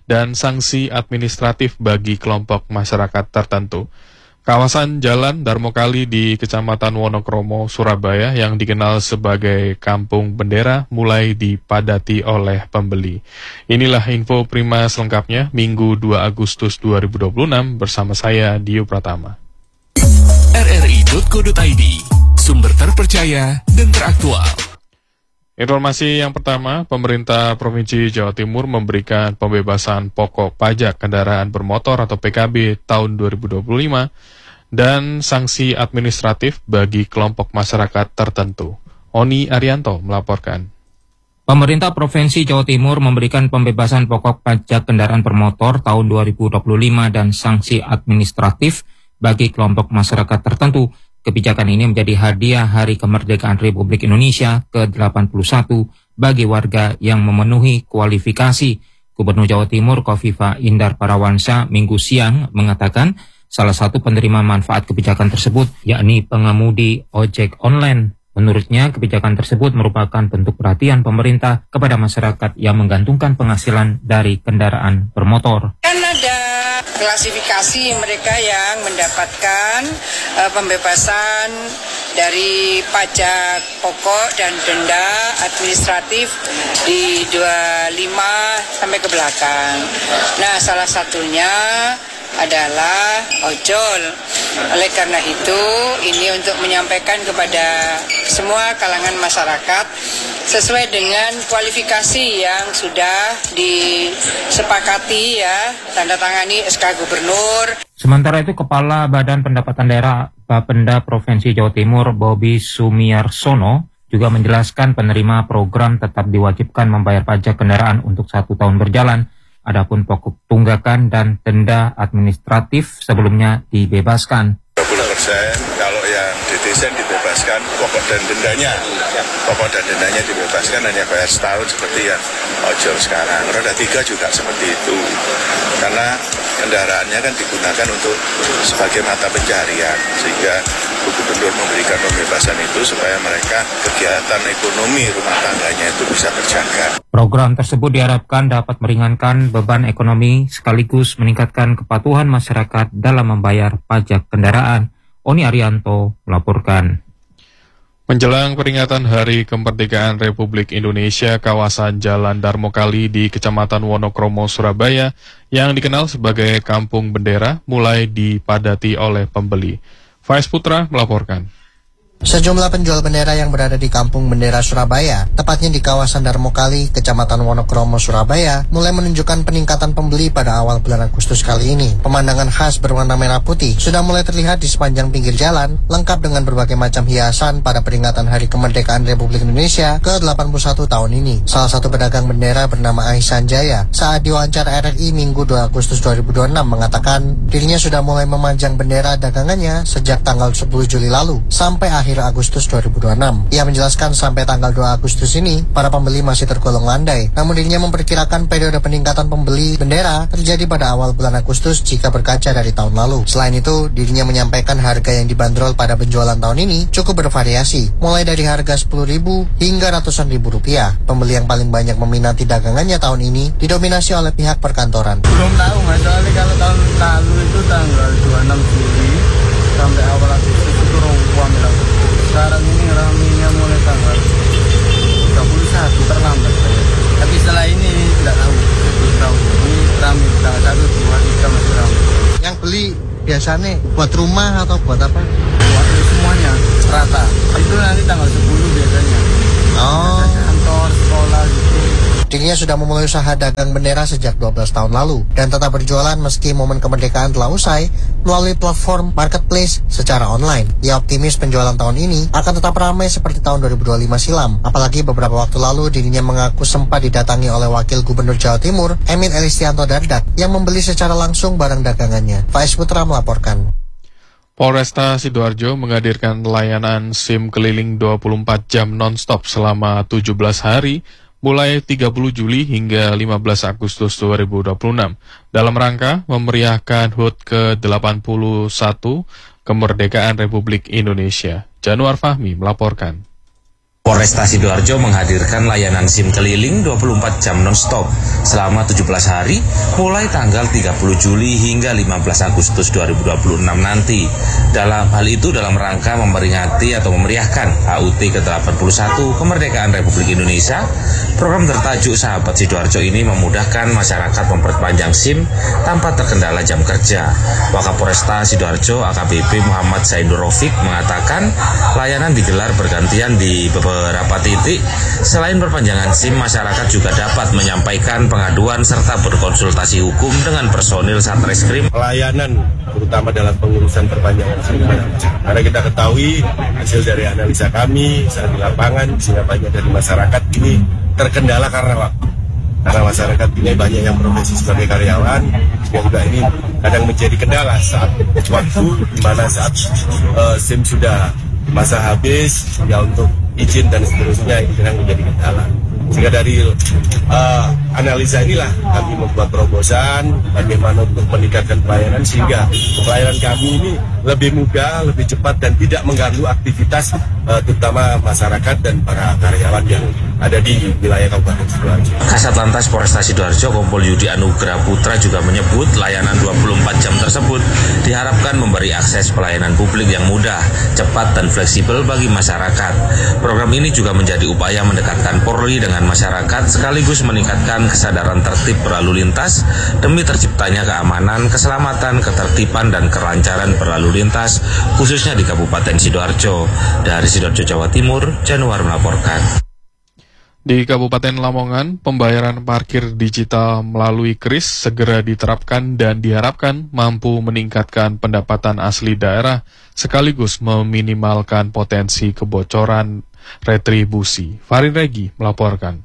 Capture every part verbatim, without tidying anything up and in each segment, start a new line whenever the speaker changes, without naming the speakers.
dan sanksi administratif bagi kelompok masyarakat tertentu. Kawasan Jalan Darmokali di Kecamatan Wonokromo, Surabaya yang dikenal sebagai Kampung Bendera mulai dipadati oleh pembeli. Inilah info Prima selengkapnya Minggu dua Agustus dua ribu dua puluh enam bersama saya Dio Pratama.
R R I titik co titik I D, sumber terpercaya dan teraktual.
Informasi yang pertama, pemerintah Provinsi Jawa Timur memberikan pembebasan pokok pajak kendaraan bermotor atau P K B tahun dua ribu dua puluh lima dan sanksi administratif bagi kelompok masyarakat tertentu. Oni Arianto melaporkan.
Pemerintah Provinsi Jawa Timur memberikan pembebasan pokok pajak kendaraan bermotor tahun dua ribu dua puluh lima dan sanksi administratif bagi kelompok masyarakat tertentu. Kebijakan ini menjadi hadiah Hari Kemerdekaan Republik Indonesia ke delapan puluh satu bagi warga yang memenuhi kualifikasi. Gubernur Jawa Timur Kofifa Indar Parawansa Minggu siang mengatakan salah satu penerima manfaat kebijakan tersebut yakni pengemudi ojek online. Menurutnya, kebijakan tersebut merupakan bentuk perhatian pemerintah kepada masyarakat yang menggantungkan penghasilan dari kendaraan bermotor.
Kan ada klasifikasi mereka yang mendapatkan uh, pembebasan dari pajak pokok dan denda administratif di dua puluh lima sampai ke belakang. Nah, salah satunya adalah ojol. Oleh karena itu, ini untuk menyampaikan kepada semua kalangan masyarakat sesuai dengan kualifikasi yang sudah disepakati ya, tanda tangani S K Gubernur.
Sementara itu, Kepala Badan Pendapatan Daerah Bapenda Provinsi Jawa Timur Bobi Sumiarsono juga menjelaskan penerima program tetap diwajibkan membayar pajak kendaraan untuk satu tahun berjalan. Adapun pokok tunggakan dan denda administratif sebelumnya dibebaskan.
dua puluh persen kalau yang detesan dibebaskan pokok dan dendanya. Pokok dan dendanya dibebaskan hanya bayar setahun seperti yang ojol sekarang. Roda tiga juga seperti itu. Karena kendaraannya kan digunakan untuk sebagai mata pencaharian. Sehingga Gubernur memberikan pembebasan itu supaya mereka kegiatan ekonomi rumah tangganya itu bisa terjaga.
Program tersebut diharapkan dapat meringankan beban ekonomi sekaligus meningkatkan kepatuhan masyarakat dalam membayar pajak kendaraan. Oni Arianto melaporkan.
Menjelang peringatan Hari Kemerdekaan Republik Indonesia, kawasan Jalan Darmokali di Kecamatan Wonokromo, Surabaya, yang dikenal sebagai Kampung Bendera, mulai dipadati oleh pembeli. Faiz Putra melaporkan.
Sejumlah penjual bendera yang berada di Kampung Bendera Surabaya, tepatnya di kawasan Darmokali, Kecamatan Wonokromo, Surabaya, mulai menunjukkan peningkatan pembeli pada awal bulan Agustus kali ini. Pemandangan khas berwarna merah putih sudah mulai terlihat di sepanjang pinggir jalan, lengkap dengan berbagai macam hiasan pada peringatan Hari Kemerdekaan Republik Indonesia ke delapan puluh satu tahun ini. Salah satu pedagang bendera bernama Aisan Jaya saat diwawancara R R I Minggu dua Agustus dua ribu dua puluh enam mengatakan dirinya sudah mulai memajang bendera dagangannya sejak tanggal sepuluh Juli lalu sampai akhir akhir Agustus dua ribu dua puluh enam. Ia menjelaskan sampai tanggal dua Agustus ini, para pembeli masih tergolong landai. Namun dirinya memperkirakan periode peningkatan pembeli bendera terjadi pada awal bulan Agustus jika berkaca dari tahun lalu. Selain itu, dirinya menyampaikan harga yang dibanderol pada penjualan tahun ini cukup bervariasi, mulai dari harga sepuluh ribu hingga ratusan ribu rupiah. Pembeli yang paling banyak meminati dagangannya tahun ini didominasi oleh pihak perkantoran.
Belum tahu, Mas, soalnya kalau tahun lalu itu tanggal dua puluh enam Juli sampai awal Agustus itu ruang bilang. Sekarang ini raminya mulai tanggal tiga puluh satu terlambat. Tapi setelah ini tidak tahu. tahu. Ini rami tanggal satu, dua, tiga masih rami.
Yang beli biasanya buat rumah atau buat apa?
Buat semuanya rata. Itu nanti tanggal sepuluh biasanya.
Oh.
Kantor, sekolah gitu.
Dirinya sudah memulai usaha dagang bendera sejak dua belas tahun lalu dan tetap berjualan meski momen kemerdekaan telah usai melalui platform marketplace secara online. Ia optimis penjualan tahun ini akan tetap ramai seperti tahun dua ribu dua puluh lima silam. Apalagi beberapa waktu lalu dirinya mengaku sempat didatangi oleh Wakil Gubernur Jawa Timur, Emil Elistianto Dardak, yang membeli secara langsung barang dagangannya. Faiz Putra melaporkan.
Polresta Sidoarjo menghadirkan layanan SIM keliling dua puluh empat jam non-stop selama tujuh belas hari, mulai tiga puluh Juli hingga lima belas Agustus dua ribu dua puluh enam, dalam rangka memeriahkan H U T ke delapan puluh satu Kemerdekaan Republik Indonesia. Januar Fahmi melaporkan.
Polresta Sidoarjo menghadirkan layanan SIM keliling dua puluh empat jam non-stop selama tujuh belas hari mulai tanggal tiga puluh Juli hingga lima belas Agustus dua ribu dua puluh enam nanti. Dalam hal itu dalam rangka memperingati atau memeriahkan H U T ke delapan puluh satu kemerdekaan Republik Indonesia, program bertajuk Sahabat Sidoarjo ini memudahkan masyarakat memperpanjang SIM tanpa terkendala jam kerja. Wakapolresta Sidoarjo A K B P Muhammad Zainur Rofiq mengatakan layanan digelar bergantian di beberapa beberapa titik. Selain perpanjangan SIM, masyarakat juga dapat menyampaikan pengaduan serta berkonsultasi hukum dengan personil Satreskrim.
Pelayanan terutama dalam pengurusan perpanjangan SIM, karena kita ketahui hasil dari analisa kami saat di lapangan, sehingga banyak dari masyarakat ini terkendala karena waktu. Karena masyarakat ini banyak yang profesi sebagai karyawan, sehingga ini kadang menjadi kendala saat waktu, di mana saat uh, SIM sudah masa habis, ya untuk izin dan seterusnya itu yang menjadi kendala. Sehingga dari uh, analisa inilah kami membuat terobosan bagaimana untuk meningkatkan pelayanan sehingga pelayanan kami ini lebih mudah, lebih cepat dan tidak mengganggu aktivitas uh, terutama masyarakat dan para karyawan yang ada di wilayah Kabupaten Sidoarjo.
Kasat Lantas Polresta Sidoarjo Kompol Yudi Anugrah Putra juga menyebut layanan dua puluh empat jam tersebut diharapkan memberi akses pelayanan publik yang mudah, cepat dan fleksibel bagi masyarakat. Program ini juga menjadi upaya mendekatkan Polri dengan masyarakat sekaligus meningkatkan kesadaran tertib berlalu lintas demi terciptanya keamanan, keselamatan, ketertiban dan kelancaran berlalu lintas khususnya di Kabupaten Sidoarjo. Dari Sidoarjo, Jawa Timur, Januar melaporkan.
Di Kabupaten Lamongan, pembayaran parkir digital melalui kris segera diterapkan dan diharapkan mampu meningkatkan pendapatan asli daerah sekaligus meminimalkan potensi kebocoran retribusi. Farid Regi melaporkan.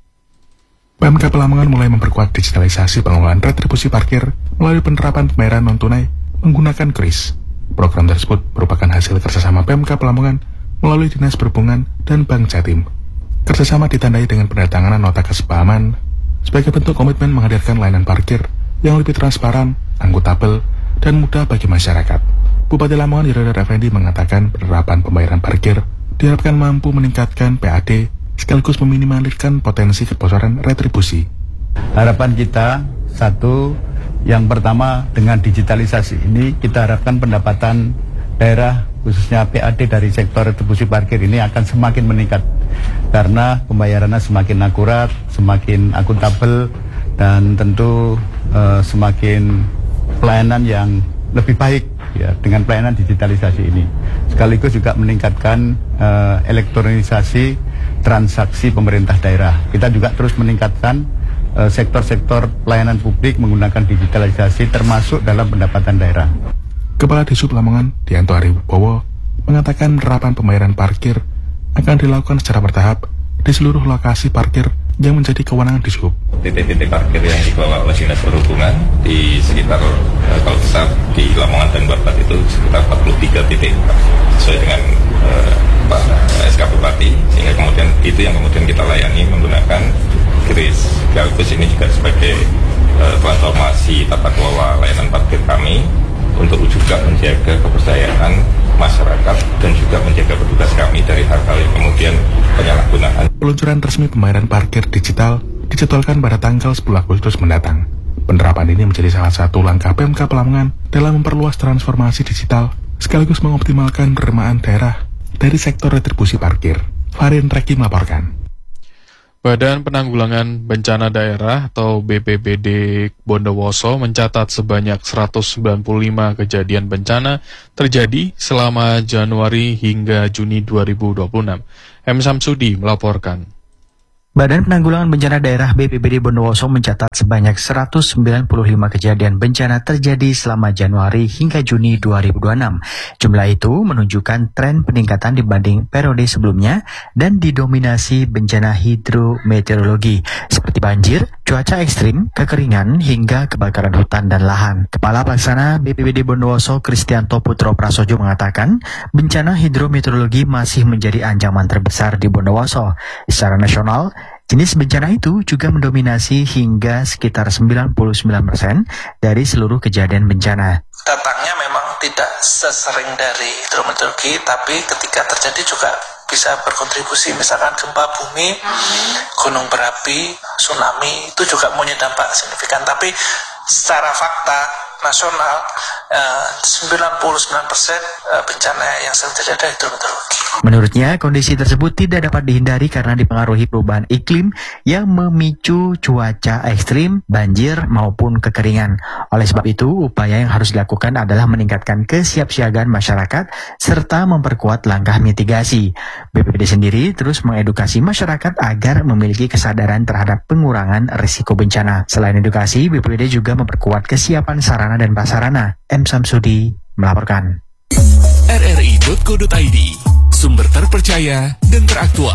Pemkab Lamongan mulai memperkuat digitalisasi pengelolaan retribusi parkir melalui penerapan pembayaran non-tunai menggunakan kris. Program tersebut merupakan hasil kerjasama Pemkab Lamongan melalui Dinas Perhubungan dan Bank Jatim. Kerjasama ditandai dengan penandatanganan nota kesepahaman sebagai bentuk komitmen menghadirkan layanan parkir yang lebih transparan, akuntabel, dan mudah bagi masyarakat. Bupati Lamongan Yudhoyono Effendi mengatakan penerapan pembayaran parkir diharapkan mampu meningkatkan P A D sekaligus meminimalkan potensi kebocoran retribusi.
Harapan kita, satu, yang pertama dengan digitalisasi ini kita harapkan pendapatan daerah khususnya P A D dari sektor retribusi parkir ini akan semakin meningkat karena pembayarannya semakin akurat, semakin akuntabel dan tentu uh, semakin pelayanan yang lebih baik ya dengan pelayanan digitalisasi ini. Sekaligus juga meningkatkan uh, elektronisasi transaksi pemerintah daerah. Kita juga terus meningkatkan uh, sektor-sektor pelayanan publik menggunakan digitalisasi termasuk dalam pendapatan daerah.
Kepala Disub Lamongan, Dianto Aribowo, mengatakan penerapan pembayaran parkir akan dilakukan secara bertahap di seluruh lokasi parkir yang menjadi kewenangan Disub.
Titik-titik parkir yang dikelola oleh Dinas Perhubungan di sekitar, kalau besar di Lamongan dan Babat itu sekitar empat puluh tiga titik sesuai dengan uh, Pak S K Bupati, sehingga kemudian itu yang kemudian kita layani menggunakan kris. Sekaligus ini juga sebagai uh, transformasi tata kelola layanan parkir kami untuk juga menjaga kepercayaan masyarakat dan juga menjaga petugas kami dari hal-hal yang kemudian penyalahgunaan.
Peluncuran resmi pembayaran parkir digital dijadwalkan pada tanggal sepuluh Agustus mendatang. Penerapan ini menjadi salah satu langkah Pemkab Lamongan dalam memperluas transformasi digital sekaligus mengoptimalkan penerimaan daerah dari sektor retribusi parkir. Farin Reki melaporkan.
Badan Penanggulangan Bencana Daerah atau B P B D Bondowoso mencatat sebanyak seratus sembilan puluh lima kejadian bencana terjadi selama Januari hingga Juni dua ribu dua puluh enam. M. Samsudi melaporkan.
Badan Penanggulangan Bencana Daerah B P B D Bondowoso mencatat sebanyak seratus sembilan puluh lima kejadian bencana terjadi selama Januari hingga Juni dua ribu dua puluh enam. Jumlah itu menunjukkan tren peningkatan dibanding periode sebelumnya dan didominasi bencana hidrometeorologi seperti banjir, cuaca ekstrim, kekeringan, hingga kebakaran hutan dan lahan. Kepala Pelaksana B P B D Bondowoso Kristianto Putro Prasojo mengatakan bencana hidrometeorologi masih menjadi ancaman terbesar di Bondowoso. Secara nasional, jenis bencana itu juga mendominasi hingga sekitar sembilan puluh sembilan persen dari seluruh kejadian bencana.
Datangnya memang tidak sesering dari hidrometeorologi, tapi ketika terjadi juga bisa berkontribusi, misalkan gempa bumi, gunung berapi, tsunami, itu juga punya dampak signifikan. Tapi secara fakta nasional, eh, sembilan puluh sembilan persen bencana yang sering terjadi itu hidrometeorologi.
Menurutnya, kondisi tersebut tidak dapat dihindari karena dipengaruhi perubahan iklim yang memicu cuaca ekstrim, banjir, maupun kekeringan. Oleh sebab itu, upaya yang harus dilakukan adalah meningkatkan kesiapsiagaan masyarakat serta memperkuat langkah mitigasi. B P B D sendiri terus mengedukasi masyarakat agar memiliki kesadaran terhadap pengurangan risiko bencana. Selain edukasi, B P B D juga memperkuat kesiapan sarana dan prasarana. M. Samsudi melaporkan.
R R I dot co dot I D, sumber terpercaya dan teraktual.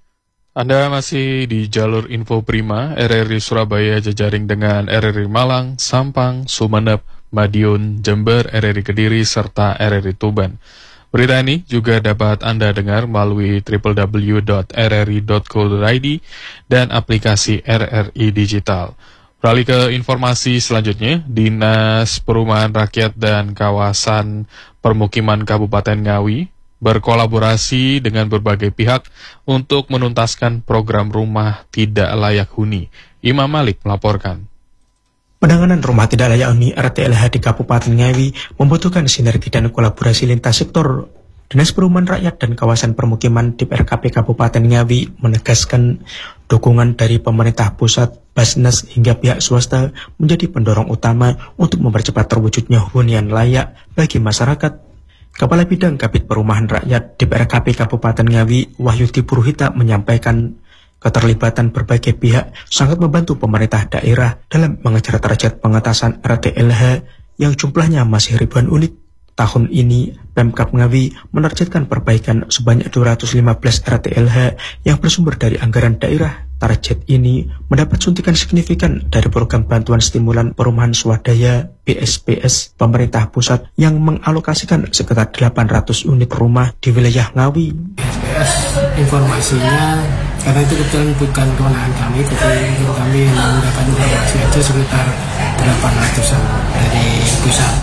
Anda masih di jalur Info Prima, R R I Surabaya jejaring dengan R R I Malang, Sampang, Sumeneb, Madiun, Jember, R R I Kediri, serta R R I Tuban. Berita ini juga dapat Anda dengar melalui w w w dot r r i dot co dot i d dan aplikasi R R I Digital. Beralih ke informasi selanjutnya, Dinas Perumahan Rakyat dan Kawasan Permukiman Kabupaten Ngawi berkolaborasi dengan berbagai pihak untuk menuntaskan program rumah tidak layak huni. Imam Malik melaporkan.
Penanganan rumah tidak layak huni R T L H di Kabupaten Ngawi membutuhkan sinergi dan kolaborasi lintas sektor. Dinas Perumahan Rakyat dan Kawasan Permukiman D P R K P Kabupaten Ngawi menegaskan dukungan dari pemerintah pusat, Basnas hingga pihak swasta menjadi pendorong utama untuk mempercepat terwujudnya hunian layak bagi masyarakat. Kepala Bidang Kabid Perumahan Rakyat D P R K P Kabupaten Ngawi, Wahyudi Puruhita menyampaikan keterlibatan berbagai pihak sangat membantu pemerintah daerah dalam mengejar target pengetasan R T L H yang jumlahnya masih ribuan unit. Tahun ini, Pemkab Ngawi menargetkan perbaikan sebanyak dua ratus lima belas R T L H yang bersumber dari anggaran daerah. Target ini mendapat suntikan signifikan dari program bantuan stimulan perumahan swadaya B S P S pemerintah pusat yang mengalokasikan sekitar delapan ratus unit rumah di wilayah Ngawi.
B S P S informasinya, karena itu kebetulan bukan kewenangan kami, jadi kami mendapat informasi aja sekitar delapan ratusan dari pusat.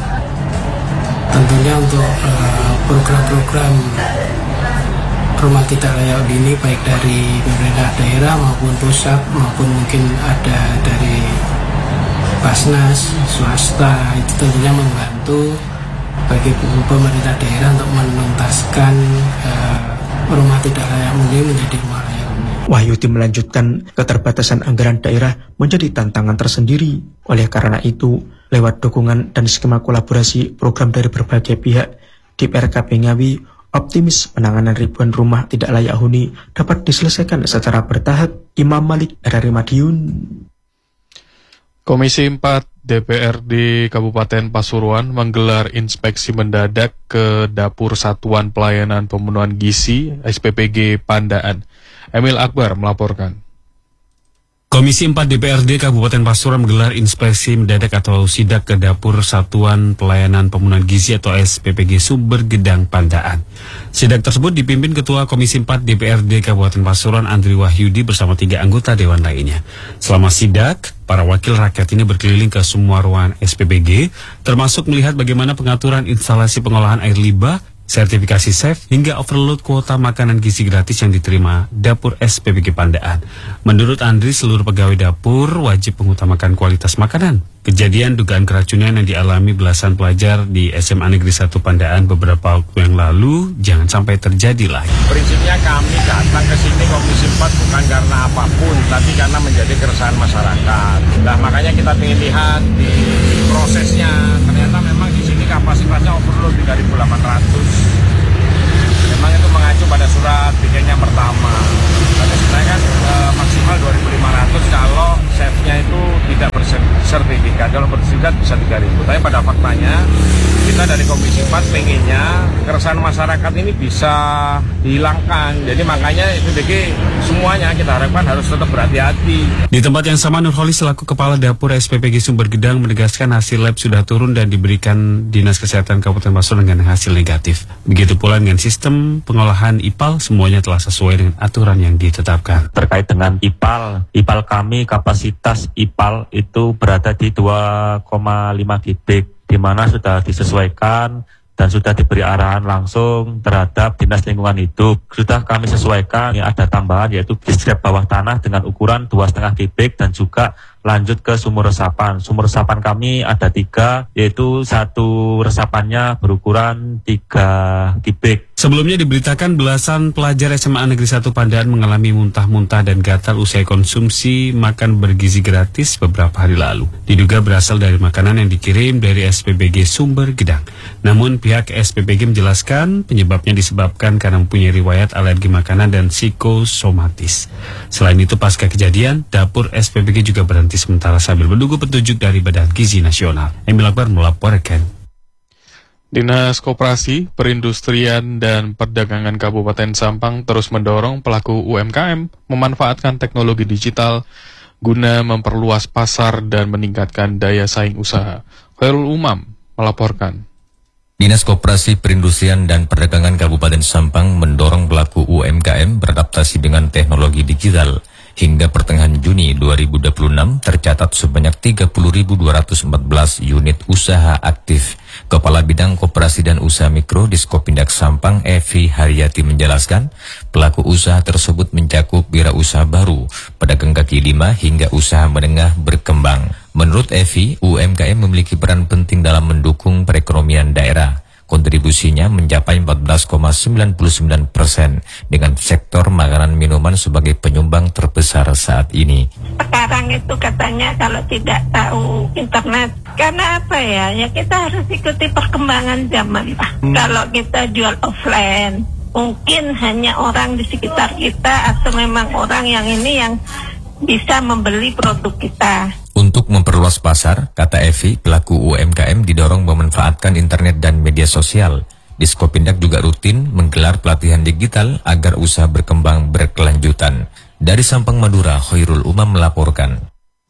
Tentunya untuk uh, program-program rumah tidak layak huni baik dari pemerintah daerah maupun pusat maupun mungkin ada dari Basnas, swasta, itu tentunya membantu bagi pemerintah daerah untuk menuntaskan uh, rumah tidak layak huni menjadi rumah layak huni.
Wahyudi melanjutkan, keterbatasan anggaran daerah menjadi tantangan tersendiri. Oleh karena itu, lewat dukungan dan skema kolaborasi program dari berbagai pihak, D P R K P Ngawi optimis penanganan ribuan rumah tidak layak huni dapat diselesaikan secara bertahap. Imam Malik, R R I Madiun.
Komisi empat D P R D Kabupaten Pasuruan menggelar inspeksi mendadak ke Dapur Satuan Pelayanan Pemenuhan Gizi S P P G Pandaan. Emil Akbar melaporkan.
Komisi empat D P R D Kabupaten Pasuruan menggelar inspeksi mendadak atau sidak ke Dapur Satuan Pelayanan Pemenuhan Gizi atau S P P G Sumber Gedang Pandaan. Sidak tersebut dipimpin Ketua Komisi empat D P R D Kabupaten Pasuruan Andri Wahyudi bersama tiga anggota dewan lainnya. Selama sidak, para wakil rakyat ini berkeliling ke semua ruangan S P P G, termasuk melihat bagaimana pengaturan instalasi pengolahan air limbah, sertifikasi safe, hingga overload kuota makanan gizi gratis yang diterima Dapur S P P G Pandaan. Menurut Andri, seluruh pegawai dapur wajib mengutamakan kualitas makanan. Kejadian dugaan keracunan yang dialami belasan pelajar di S M A Negeri satu Pandaan beberapa waktu yang lalu jangan sampai terjadi lagi.
Prinsipnya kami datang ke sini Komisi empat bukan karena apapun, tapi karena menjadi keresahan masyarakat. Nah, makanya kita ingin lihat di prosesnya. Ternyata memang di sini kapasitasnya overload tiga ribu delapan ratus. Memang itu mengacu pada surat bikinnya pertama. Tapi sebenarnya kan e, maksimal dua ribu lima ratus kalau safe-nya itu tidak bersertifikat. Kalau bersertifikat bisa tiga ribu. Tapi pada faktanya kita dari Komisi empat pengennya keresahan masyarakat ini bisa dihilangkan. Jadi makanya S P P G semuanya kita harapkan harus tetap berhati-hati.
Di tempat yang sama, Nurholi selaku Kepala Dapur S P P G Sumber Gedang menegaskan hasil lab sudah turun dan diberikan Dinas Kesehatan Kabupaten Pasuruan dengan hasil negatif. Begitu pula dengan sistem pengolahan I P A L, semuanya telah sesuai dengan aturan yang ditetapkan.
Terkait dengan I P A L, I P A L kami kapasitas I P A L itu berada di dua koma lima kubik, di mana sudah disesuaikan dan sudah diberi arahan langsung terhadap Dinas Lingkungan Hidup. Sudah kami sesuaikan, ya ada tambahan yaitu distrep bawah tanah dengan ukuran dua koma lima kubik dan juga lanjut ke sumur resapan. Sumur resapan kami ada tiga, yaitu satu resapannya berukuran tiga kubik.
Sebelumnya diberitakan belasan pelajar S M A Negeri satu Pandaan mengalami muntah-muntah dan gatal usai konsumsi makan bergizi gratis beberapa hari lalu. Diduga berasal dari makanan yang dikirim dari S P B G Sumber Gedang. Namun pihak S P B G menjelaskan penyebabnya disebabkan karena mempunyai riwayat alergi makanan dan psikosomatis. Selain itu pasca kejadian, dapur S P B G juga berhenti sementara sambil menunggu petunjuk dari Badan Gizi Nasional. Emil Akbar melaporkan.
Dinas Koperasi, Perindustrian, dan Perdagangan Kabupaten Sampang terus mendorong pelaku U M K M memanfaatkan teknologi digital guna memperluas pasar dan meningkatkan daya saing usaha. Khairul Umam melaporkan.
Dinas Koperasi, Perindustrian, dan Perdagangan Kabupaten Sampang mendorong pelaku U M K M beradaptasi dengan teknologi digital. Hingga pertengahan Juni dua ribu dua puluh enam tercatat sebanyak tiga puluh ribu dua ratus empat belas unit usaha aktif. Kepala Bidang Koperasi dan Usaha Mikro Diskopindak Sampang, Evi Haryati menjelaskan, pelaku usaha tersebut mencakup wirausaha baru, pedagang kaki lima hingga usaha menengah berkembang. Menurut Evi, U M K M memiliki peran penting dalam mendukung perekonomian daerah. Kontribusinya mencapai empat belas koma sembilan sembilan persen dengan sektor makanan minuman sebagai penyumbang terbesar saat ini.
Sekarang itu katanya kalau tidak tahu internet, karena apa ya, ya kita harus ikuti perkembangan zaman lah. Hmm. Kalau kita jual offline, mungkin hanya orang di sekitar kita atau memang orang yang ini yang bisa membeli produk kita.
Untuk memperluas pasar, kata Evi, pelaku U M K M didorong memanfaatkan internet dan media sosial. Diskopindak juga rutin menggelar pelatihan digital agar usaha berkembang berkelanjutan. Dari Sampang, Madura, Khairul Umam melaporkan.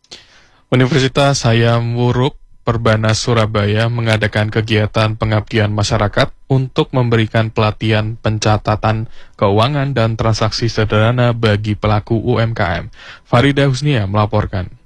Universitas Hayam Wuruk Perbanas Surabaya mengadakan kegiatan pengabdian masyarakat untuk memberikan pelatihan pencatatan keuangan dan transaksi sederhana bagi pelaku U M K M. Farida Husnia melaporkan.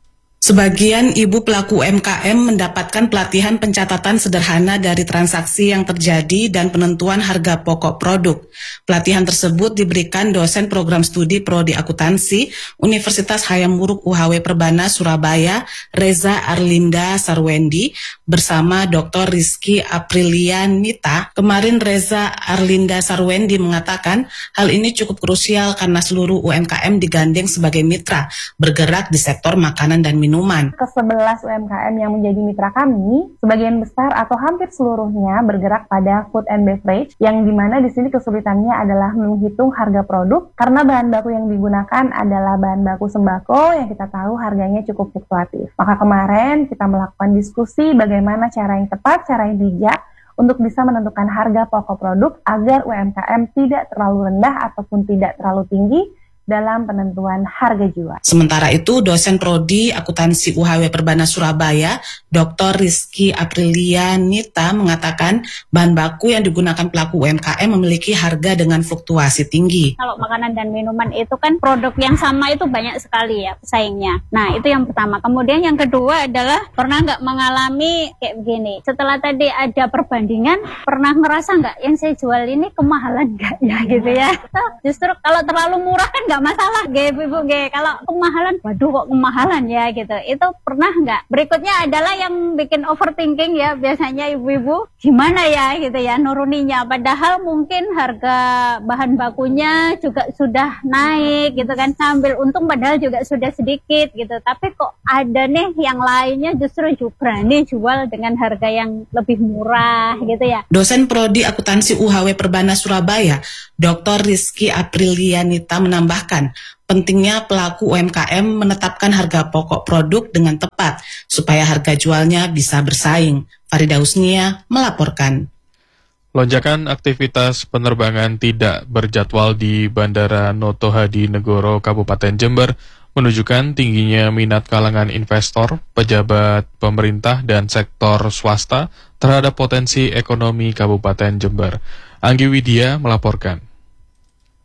Sebagian ibu pelaku U M K M mendapatkan pelatihan pencatatan sederhana dari transaksi yang terjadi dan penentuan harga pokok produk. Pelatihan tersebut diberikan dosen program studi Prodi Akuntansi Universitas Hayam Wuruk U H W Perbanas Surabaya, Reza Arlinda Sarwendi, bersama Doktor Rizky Aprilianita. Kemarin Reza Arlinda Sarwendi mengatakan hal ini cukup krusial karena seluruh U M K M digandeng sebagai mitra bergerak di sektor makanan dan minuman. Minuman.
Kesebelas U M K M yang menjadi mitra kami, sebagian besar atau hampir seluruhnya bergerak pada food and beverage, yang dimana di sini kesulitannya adalah menghitung harga produk karena bahan baku yang digunakan adalah bahan baku sembako yang kita tahu harganya cukup fluktuatif. Maka kemarin kita melakukan diskusi bagaimana cara yang tepat, cara yang bijak untuk bisa menentukan harga pokok produk agar U M K M tidak terlalu rendah ataupun tidak terlalu tinggi dalam penentuan harga jual.
Sementara itu, dosen Prodi Akuntansi U H W Perbanas Surabaya, Doktor Rizky Aprilianita mengatakan bahan baku yang digunakan pelaku U M K M memiliki harga dengan fluktuasi tinggi.
Kalau makanan dan minuman itu kan produk yang sama itu banyak sekali ya pesaingnya. Nah, itu yang pertama. Kemudian yang kedua adalah pernah nggak mengalami kayak begini. Setelah tadi ada perbandingan, pernah ngerasa nggak yang saya jual ini kemahalan nggak ya gitu ya. Justru kalau terlalu murah kan nggak masalah, ge ibu ge. Kalau kemahalan, waduh kok kemahalan ya gitu. Itu pernah nggak? Berikutnya adalah yang bikin overthinking ya biasanya ibu-ibu, gimana ya gitu ya nuruninya. Padahal mungkin harga bahan bakunya juga sudah naik gitu kan, sambil untung padahal juga sudah sedikit gitu. Tapi kok ada nih yang lainnya justru berani jual dengan harga yang lebih murah gitu ya.
Dosen Prodi Akuntansi U H W Perbanas Surabaya, Doktor Rizky Aprilianita menambahkan pentingnya pelaku U M K M menetapkan harga pokok produk dengan tepat supaya harga jualnya bisa bersaing. Farida Husnia melaporkan.
Lonjakan aktivitas penerbangan tidak berjadwal di Bandara Noto Hadinegoro, Kabupaten Jember menunjukkan tingginya minat kalangan investor, pejabat pemerintah, dan sektor swasta terhadap potensi ekonomi Kabupaten Jember. Anggi Widya melaporkan.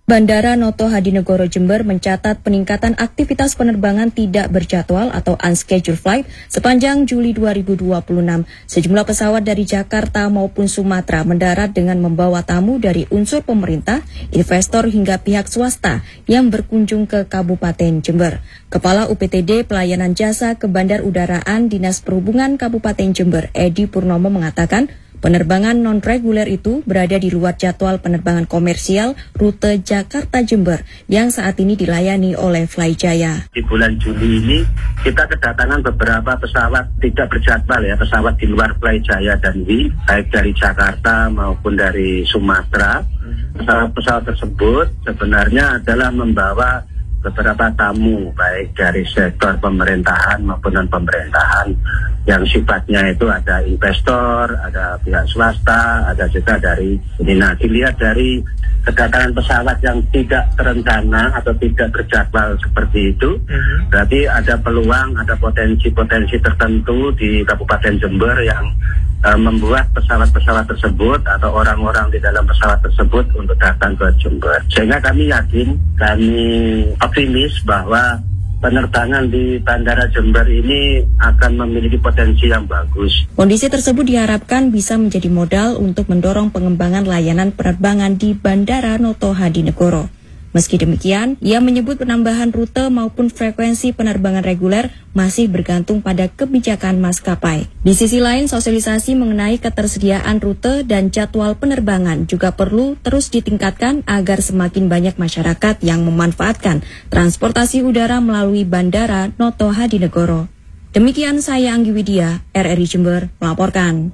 Bandara Noto Hadinegoro Jember mencatat peningkatan aktivitas penerbangan tidak berjadwal atau unscheduled flight sepanjang Juli dua ribu dua puluh enam. Sejumlah pesawat dari Jakarta maupun Sumatera mendarat dengan membawa tamu dari unsur pemerintah, investor hingga pihak swasta yang berkunjung ke Kabupaten Jember. Kepala U P T D Pelayanan Jasa Kebandarudaraan Dinas Perhubungan Kabupaten Jember, Edi Purnomo mengatakan, penerbangan non-reguler itu berada di luar jadwal penerbangan komersial rute Jakarta-Jember yang saat ini dilayani oleh Flyjaya.
Di bulan Juli ini kita kedatangan beberapa pesawat tidak berjadwal ya, pesawat di luar Flyjaya dan W I, baik dari Jakarta maupun dari Sumatera. Pesawat-pesawat tersebut sebenarnya adalah membawa beberapa tamu baik dari sektor pemerintahan maupun non-pemerintahan yang sifatnya itu ada investor, ada pihak swasta, ada juga dari ini. Nah, dilihat dari kedatangan pesawat yang tidak terencana atau tidak berjadwal seperti itu, uh-huh. berarti ada peluang, ada potensi-potensi tertentu di Kabupaten Jember yang uh, membuat pesawat-pesawat tersebut atau orang-orang di dalam pesawat tersebut untuk datang ke Jember. Sehingga kami yakin, kami optimis bahwa penerbangan di Bandara Jember ini akan memiliki potensi yang bagus.
Kondisi tersebut diharapkan bisa menjadi modal untuk mendorong pengembangan layanan penerbangan di Bandara Noto Hadinegoro. Meski demikian, ia menyebut penambahan rute maupun frekuensi penerbangan reguler masih bergantung pada kebijakan maskapai. Di sisi lain, sosialisasi mengenai ketersediaan rute dan jadwal penerbangan juga perlu terus ditingkatkan agar semakin banyak masyarakat yang memanfaatkan transportasi udara melalui Bandara Noto Hadinegoro. Demikian saya Anggi Widya, R R I Jember, melaporkan.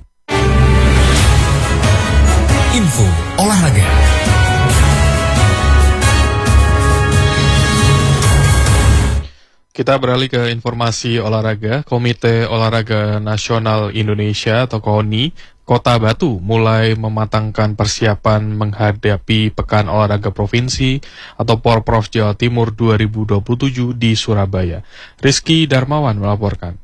Info olahraga.
Kita beralih ke informasi olahraga. Komite Olahraga Nasional Indonesia atau KONI Kota Batu mulai mematangkan persiapan menghadapi Pekan Olahraga Provinsi atau Porprov Jawa Timur dua ribu dua puluh tujuh di Surabaya. Rizky Darmawan melaporkan.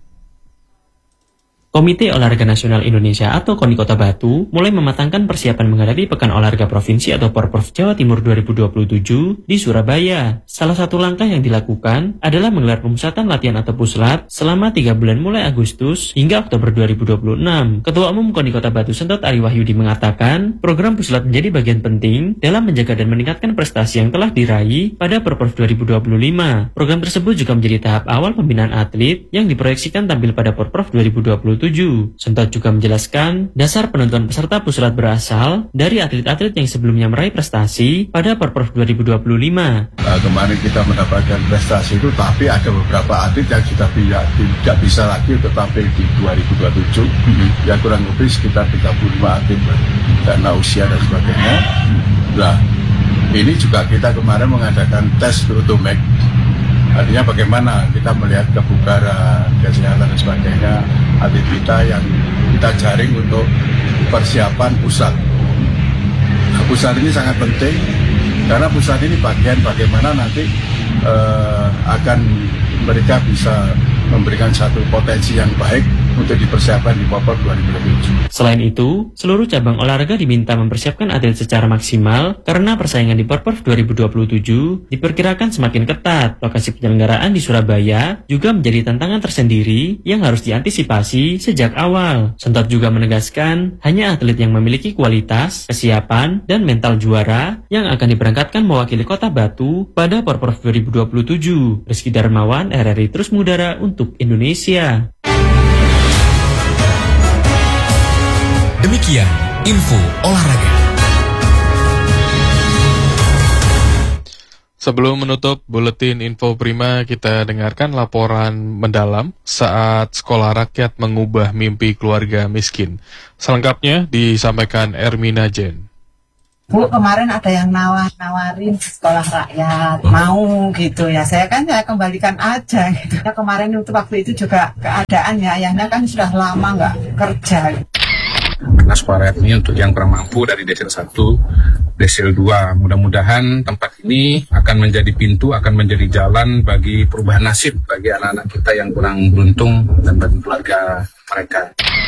Komite Olahraga Nasional Indonesia atau KONI Kota Batu mulai mematangkan persiapan menghadapi Pekan Olahraga Provinsi atau Porprov Jawa Timur dua ribu dua puluh tujuh di Surabaya. Salah satu langkah yang dilakukan adalah menggelar pemusatan latihan atau puslat selama tiga bulan mulai Agustus hingga Oktober dua ribu dua puluh enam. Ketua Umum KONI Kota Batu Sentot Ari Wahyudi mengatakan, program puslat menjadi bagian penting dalam menjaga dan meningkatkan prestasi yang telah diraih pada Porprov dua ribu dua puluh lima. Program tersebut juga menjadi tahap awal pembinaan atlet yang diproyeksikan tampil pada Porprov dua ribu dua puluh tujuh. Sentot juga menjelaskan dasar penentuan peserta puslat berasal dari atlet-atlet yang sebelumnya meraih prestasi pada Porprov dua ribu dua puluh lima.
Uh, kemarin kita mendapatkan prestasi itu, tapi ada beberapa atlet yang sudah tidak, tidak bisa lagi untuk tampil di dua ribu dua puluh tujuh. Mm-hmm. Ya kurang lebih sekitar tiga puluh lima atlet karena usia dan sebagainya. Nah, ini juga kita kemarin mengadakan tes Utomec. Artinya bagaimana kita melihat kebugaran, kesehatan dan sebagainya atlet kita yang kita jaring untuk persiapan pusat. Nah, pusat ini sangat penting karena pusat ini bagian bagaimana nanti uh, akan mereka bisa memberikan satu potensi yang baik untuk dipersiapkan di Porprov dua ribu dua puluh tujuh.
Selain itu, seluruh cabang olahraga diminta mempersiapkan atlet secara maksimal karena persaingan di Porprov dua ribu dua puluh tujuh diperkirakan semakin ketat. Lokasi penyelenggaraan di Surabaya juga menjadi tantangan tersendiri yang harus diantisipasi sejak awal. Sentot juga menegaskan, hanya atlet yang memiliki kualitas, kesiapan, dan mental juara yang akan diberangkatkan mewakili Kota Batu pada Porprov dua ribu dua puluh tujuh. Rizky Darmawan, R R I Terus Mudara untuk Indonesia.
Demikian info olahraga.
Sebelum menutup buletin info prima, kita dengarkan laporan mendalam saat sekolah rakyat mengubah mimpi keluarga miskin. Selengkapnya disampaikan Ermina Jen.
Bu, kemarin ada yang nawar-nawarin sekolah rakyat, mau gitu ya. Saya kan saya kembalikan aja gitu. Ya, kemarin itu waktu itu juga keadaan ya, ayahnya kan sudah lama nggak kerja.
Karena sekolah rakyat ini untuk yang kurang mampu dari desil satu, desil dua. Mudah-mudahan tempat ini akan menjadi pintu, akan menjadi jalan bagi perubahan nasib bagi anak-anak kita yang kurang beruntung dan bagi keluarga mereka.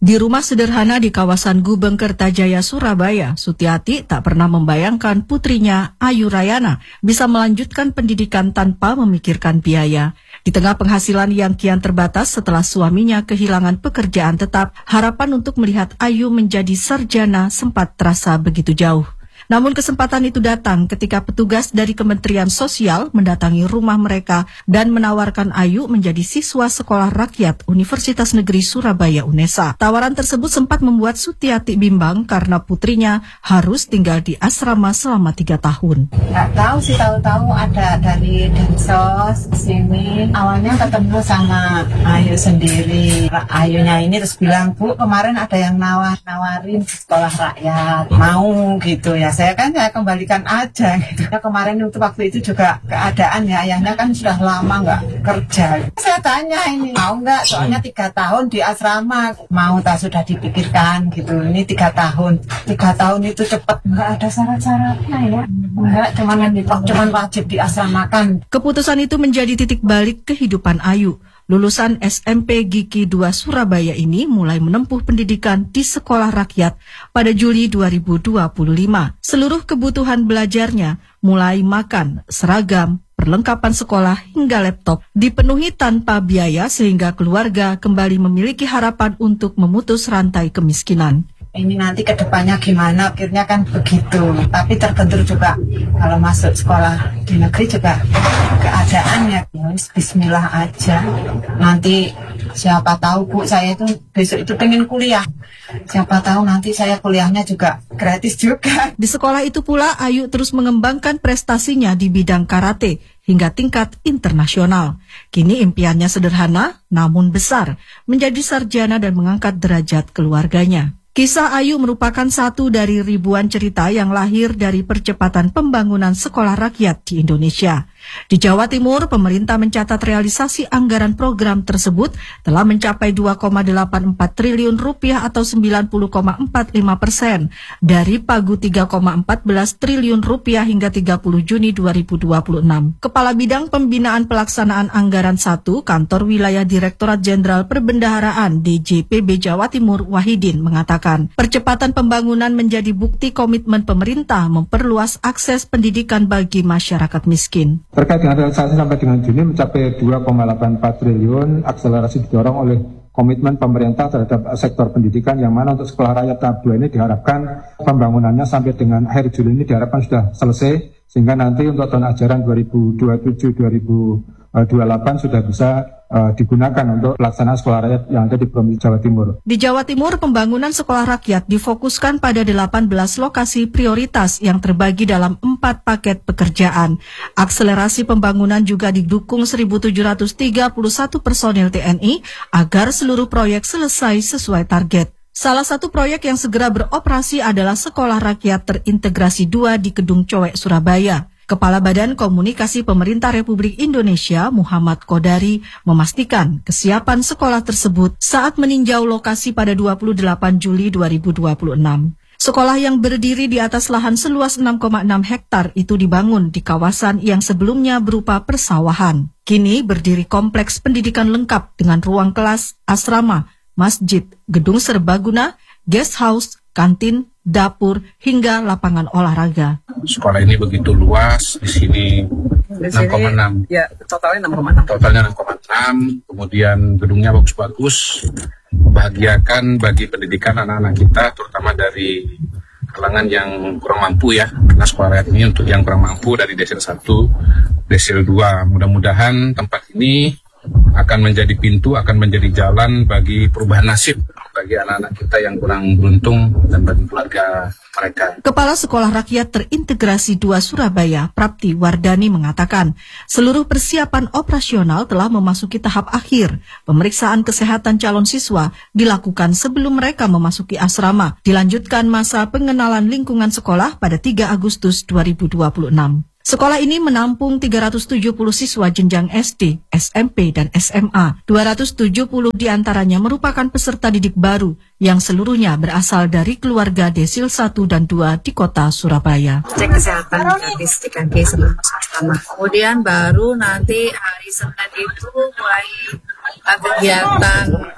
Di rumah sederhana di kawasan Gubeng Kertajaya, Surabaya, Sutiati tak pernah membayangkan putrinya, Ayu Rayana, bisa melanjutkan pendidikan tanpa memikirkan biaya. Di tengah penghasilan yang kian terbatas setelah suaminya kehilangan pekerjaan tetap, harapan untuk melihat Ayu menjadi sarjana sempat terasa begitu jauh. Namun kesempatan itu datang ketika petugas dari Kementerian Sosial mendatangi rumah mereka dan menawarkan Ayu menjadi siswa Sekolah Rakyat Universitas Negeri Surabaya UNESA. Tawaran tersebut sempat membuat Sutiati bimbang karena putrinya harus tinggal di asrama selama tiga tahun.
Nggak tahu sih, tahu-tahu ada dari Densos sini. Awalnya ketemu sama Ayu sendiri. Ayunya ini terus bilang, Bu, kemarin ada yang nawar-nawarin di Sekolah Rakyat. Mau gitu ya. Saya kan saya kembalikan aja gitu. Ya, kemarin itu waktu itu juga keadaan ya, ayahnya kan sudah lama nggak kerja. Saya tanya ini mau nggak, soalnya tiga tahun di asrama. Mau tak sudah dipikirkan gitu. Ini tiga tahun. Tiga tahun itu cepat, nggak ada syarat-syaratnya ya. Nggak, cuman cuman wajib diasramakan.
Keputusan itu menjadi titik balik kehidupan Ayu. Lulusan S M P Giki dua Surabaya ini mulai menempuh pendidikan di Sekolah Rakyat pada Juli dua ribu dua puluh lima. Seluruh kebutuhan belajarnya, mulai makan, seragam, perlengkapan sekolah hingga laptop, dipenuhi tanpa biaya sehingga keluarga kembali memiliki harapan untuk memutus rantai kemiskinan.
Ini nanti ke depannya gimana, akhirnya kan begitu. Tapi terbentur juga kalau masuk sekolah di negeri juga keadaannya. Ya, bismillah aja. Nanti siapa tahu Bu, saya itu besok itu pengen kuliah. Siapa tahu nanti saya kuliahnya juga gratis juga.
Di sekolah itu pula Ayu terus mengembangkan prestasinya di bidang karate hingga tingkat internasional. Kini impiannya sederhana namun besar, menjadi sarjana dan mengangkat derajat keluarganya. Kisah Ayu merupakan satu dari ribuan cerita yang lahir dari percepatan pembangunan sekolah rakyat di Indonesia. Di Jawa Timur, pemerintah mencatat realisasi anggaran program tersebut telah mencapai dua koma delapan empat triliun rupiah atau sembilan puluh koma empat lima persen dari pagu tiga koma empat belas triliun rupiah hingga tiga puluh Juni dua ribu dua puluh enam. Kepala Bidang Pembinaan Pelaksanaan Anggaran satu Kantor Wilayah Direktorat Jenderal Perbendaharaan D J P B Jawa Timur Wahidin mengatakan, percepatan pembangunan menjadi bukti komitmen pemerintah memperluas akses pendidikan bagi masyarakat miskin.
Terkait dengan realisasi sampai dengan Juni mencapai dua koma delapan empat triliun, akselerasi didorong oleh komitmen pemerintah terhadap sektor pendidikan yang mana untuk sekolah rakyat tahap dua ini diharapkan pembangunannya sampai dengan akhir Juli ini diharapkan sudah selesai, sehingga nanti untuk tahun ajaran dua ribu dua puluh tujuh dua ribu dua puluh delapan sudah bisa uh, digunakan untuk pelaksanaan sekolah rakyat yang ada di Provinsi Jawa Timur.
Di Jawa Timur, pembangunan sekolah rakyat difokuskan pada delapan belas lokasi prioritas yang terbagi dalam empat paket pekerjaan. Akselerasi pembangunan juga didukung seribu tujuh ratus tiga puluh satu personil T N I agar seluruh proyek selesai sesuai target. Salah satu proyek yang segera beroperasi adalah Sekolah Rakyat Terintegrasi dua di Kedung Cowek, Surabaya. Kepala Badan Komunikasi Pemerintah Republik Indonesia Muhammad Kodari memastikan kesiapan sekolah tersebut saat meninjau lokasi pada dua puluh delapan Juli dua ribu dua puluh enam. Sekolah yang berdiri di atas lahan seluas enam koma enam hektar itu dibangun di kawasan yang sebelumnya berupa persawahan. Kini berdiri kompleks pendidikan lengkap dengan ruang kelas, asrama, masjid, gedung serbaguna, guest house, kantin, dapur, hingga lapangan olahraga.
Sekolah ini begitu luas, di sini enam koma enam.
Ya, totalnya enam koma enam.
Totalnya enam koma enam, kemudian gedungnya bagus-bagus, membahagiakan bagi pendidikan anak-anak kita, terutama dari kalangan yang kurang mampu ya. Karena sekolah rakyat ini untuk yang kurang mampu dari desil satu, desil dua. Mudah-mudahan tempat ini akan menjadi pintu, akan menjadi jalan bagi perubahan nasib bagi anak-anak kita yang kurang beruntung dan bagi keluarga mereka.
Kepala Sekolah Rakyat Terintegrasi dua Surabaya, Prapti Wardani mengatakan, seluruh persiapan operasional telah memasuki tahap akhir. Pemeriksaan kesehatan calon siswa dilakukan sebelum mereka memasuki asrama. Dilanjutkan masa pengenalan lingkungan sekolah pada tiga Agustus dua ribu dua puluh enam. Sekolah ini menampung tiga ratus tujuh puluh siswa jenjang S D, S M P, dan S M A. dua ratus tujuh puluh diantaranya merupakan peserta didik baru yang seluruhnya berasal dari keluarga desil satu dan dua di kota Surabaya.
Cek kesehatan gratis tiga G sebelum asrama. Kemudian baru nanti hari Senin itu mulai kegiatan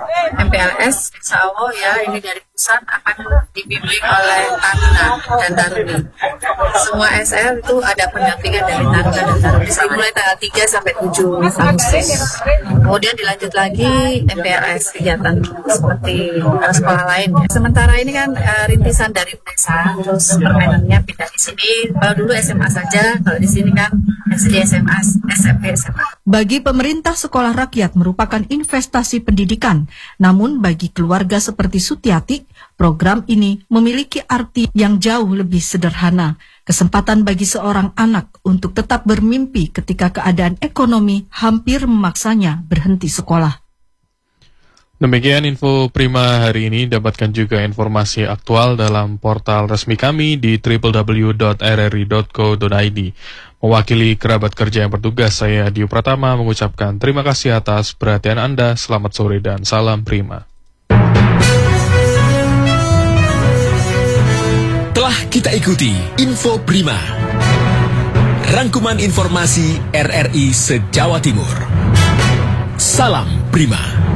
M P L S, insya Allah ya ini dari pusat akan dibimbing oleh Taruna dan Taruni. Semua S L itu ada pendampingan dari Taruna dan Taruni mulai tanggal tiga sampai tujuh Agustus. Kemudian dilanjut lagi M P L S kegiatan seperti uh, sekolah lain. Sementara ini kan uh, rintisan dari desa, terus permainannya pindah di sini. Kalau dulu S M A saja, kalau di sini kan S D, S M A, S M P, S M A.
Bagi pemerintah, sekolah rakyat merupakan investasi pendidikan. Namun bagi keluarga seperti Sutiati, program ini memiliki arti yang jauh lebih sederhana. Kesempatan bagi seorang anak untuk tetap bermimpi ketika keadaan ekonomi hampir memaksanya berhenti sekolah.
Demikian info Prima hari ini. Dapatkan juga informasi aktual dalam portal resmi kami di w w w dot r r i dot co dot i d. Mewakili kerabat kerja yang bertugas, saya Dio Pratama mengucapkan terima kasih atas perhatian Anda. Selamat sore dan salam Prima.
Telah kita ikuti Info Prima, rangkuman informasi R R I se-Jawa Timur. Salam Prima.